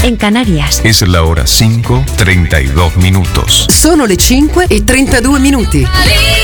en Canarias. Es la hora 5:32. Sono le 5:32.